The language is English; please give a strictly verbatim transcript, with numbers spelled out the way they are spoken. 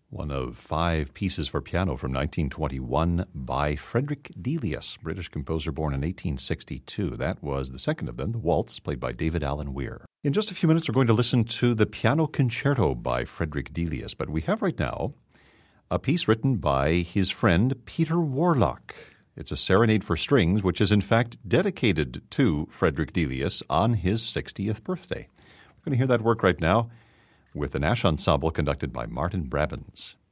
One of five pieces for piano from nineteen twenty-one by Frederick Delius, British composer born in eighteen sixty-two. That was the second of them, the Waltz, played by David Allen Weir. In just a few minutes, we're going to listen to the Piano Concerto by Frederick Delius, but we have right now a piece written by his friend Peter Warlock. It's a serenade for strings, which is in fact dedicated to Frederick Delius on his sixtieth birthday. We're going to hear that work right now with the Nash Ensemble conducted by Martin Brabbins.